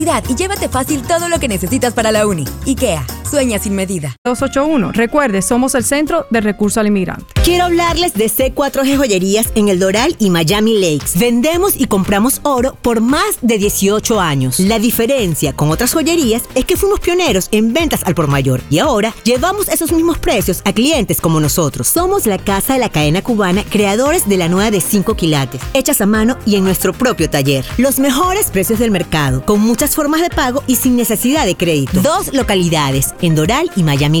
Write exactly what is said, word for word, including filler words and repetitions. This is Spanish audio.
Y llévate fácil todo lo que necesitas para la uni. IKEA, sueña sin medida. dos ocho uno. Recuerde, somos el Centro de Recursos al Inmigrante. Quiero hablarles de C cuatro G Joyerías en El Doral y Miami Lakes. Vendemos y compramos oro por más de dieciocho años. La diferencia con otras joyerías es que fuimos pioneros en ventas al por mayor y ahora llevamos esos mismos precios a clientes como nosotros. Somos la casa de la cadena cubana, creadores de la nueva de cinco quilates, hechas a mano y en nuestro propio taller. Los mejores precios del mercado, con muchas formas de pago y sin necesidad de crédito. Dos localidades, en Doral y Miami.